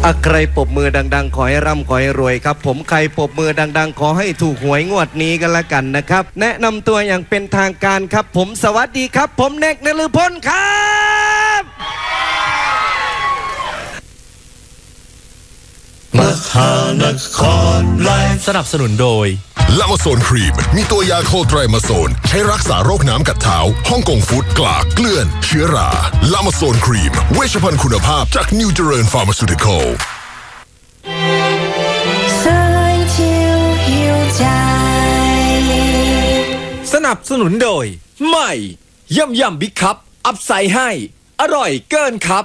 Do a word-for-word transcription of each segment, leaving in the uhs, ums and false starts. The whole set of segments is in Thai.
อะใครปรบมือดังๆขอให้ร่ำขอให้รวยครับผมใครปรบมือดังๆขอให้ถูกหวยงวดนี้กันละกันนะครับแนะนำตัวอย่างเป็นทางการครับผมสวัสดีครับผมเนกนฤพลครับมหานครไลฟ์สนับสนุนโดยลามาโซนครีมมีตัวยาโคไตรมาโซนใช้รักษาโรคน้ำกัดเท้าฮ่องกงฟุตกลากเกลื่อนเชื้อราลามาโซนครีมเวชภัณฑ์คุณภาพจากนิวเจริญฟาร์มาซูติคอลสนับสนุนโดยใหม่ย่ำย่ำบิ๊กคัพอัพไซด์ให้อร่อยเกินครับ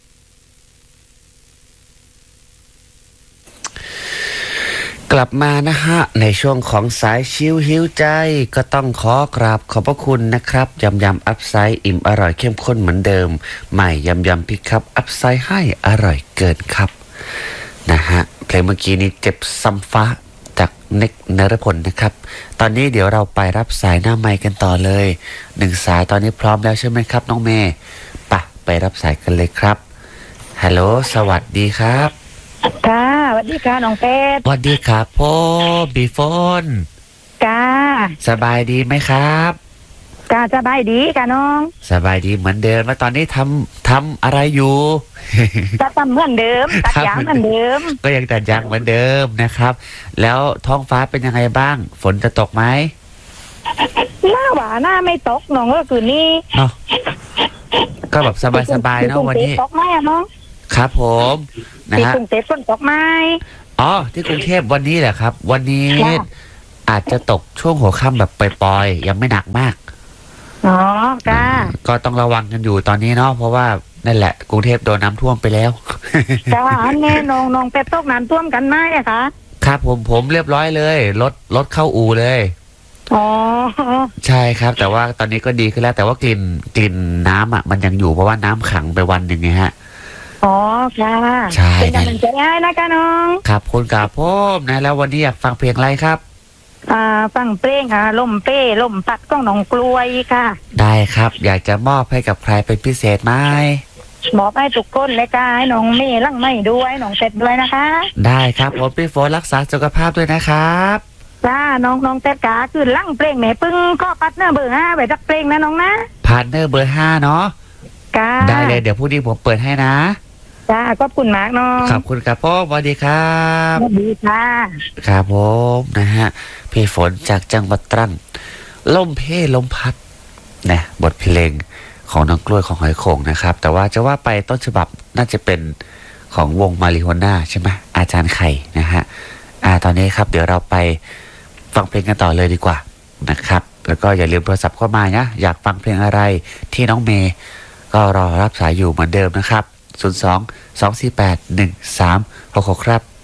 กลับมานะฮะในช่วงของสายชิวหิวใจก็ต้องขอกราบขอบพระคุณนะครับยำยำอัพไซด์อิ่มอร่อยเข้มข้นเหมือนเดิมใหม่ยำยำพิกคัพอัพไซด์ให้อร่อยเกินครับนะฮะเพลงเมื่อกี้นี้เจ็บซ้ำฟ้าจากเน็กนฤพลนะครับตอนนี้เดี๋ยวเราไปรับสายหน้าไมค์กันต่อเลยหนึ่งสายตอนนี้พร้อมแล้วใช่ไหมครับน้องเมย์ปะไปรับสายกันเลยครับฮัลโหลสวัสดีครับค่ะสวัสดีค่ะน้องเป็ดสวัสดีครับพ่อบีโฟนค่ะสบายดีไหมครับค่ะสบายดีค่ะน้องสบายดีเหมือนเดิมแล้วตอนนี้ทำทำอะไรอยู่จะทำเหมือนเดิมตัดยางเหมือนเดิมก็ยังตัดยางเหมือนเดิมนะครับแล้วท้องฟ้าเป็นยังไงบ้างฝนจะตกไหมหน้าหวานหน้าไม่ตกน้องก็คือนี่ก็แบบสบายๆเนาะวันนี้ตกไหมอะน้องครับผมนะฮะที่กรุงเทพฝนตกไหมอ๋อที่กรุงเทพวันนี้แหละครับวันนี้อาจจะตกช่วงหัวค่ำแบบปล่อยๆยังไม่หนักมากอ๋อค่ะก็ต้องระวังกันอยู่ตอนนี้เนาะเพราะว่านั่นแหละกรุงเทพโดนน้ำท่วมไปแล้วจ้าแน่น้องน้องเป็ดตกน้ำท่วมกันไหมอะคะครับผมผมเรียบร้อยเลยรถรถเข้าอู่เลยอ๋อใช่ครับแต่ว่าตอนนี้ก็ดีขึ้นแล้วแต่ว่ากลิ่นกลิ่นน้ำอ่ะมันยังอยู่เพราะว่าน้ำขังไปวันหนึ่งไงฮะอ๋อค่ะใช่เป็นกำลังใจให้นะคะน้องครับคุณกาพมนะแล้ววันนี้อยากฟังเพลงอะไรครับอ่าฟังเพลงค่ะลมเป้ลมพัดก้องหนองกลวยค่ะได้ครับอยากจะมอบให้กับใครเป็นพิเศษไหมมอบให้ทุกคนเลยค่ะให้น้องเมย์ลั่งไม่ด้วยน้องเต็ดด้วยนะคะได้ครับผมพี่โฟนรักษาสุขภาพด้วยนะครับจ้าน้องน้องเต็ดกาคือลั่งเพลงแม่ปึ้งก็ปัดเนอร์เบอร์ห้าไปจักเพลงนะน้องนะพาร์ทเนอร์เบอร์ห้าเนาะได้เลยเดี๋ยวพรุ่งนี้ผมเปิดให้นะจ้าขอบคุณมากน้องขอบคุณครับพ่อสวัสดีครับสวัสดีค่ะครับผมนะฮะพี่ฝนจากจังหวัดตรังลมเพลมพัดนะบทเพลงของน้องกล้วยของหอยโข่งนะครับแต่ว่าจะว่าไปต้นฉบับน่าจะเป็นของวงมาริโฮน่าใช่ไหมอาจารย์ไข่นะฮะอ่าตอนนี้ครับเดี๋ยวเราไปฟังเพลงกันต่อเลยดีกว่านะครับแล้วก็อย่าลืมโทรศัพท์เข้ามานะอยากฟังเพลงอะไรที่น้องเมย์ก็รอรับสายอยู่เหมือนเดิมนะครับศูนย์ สอง สอง สี่ แปด หนึ่ง สาม หก หกครับ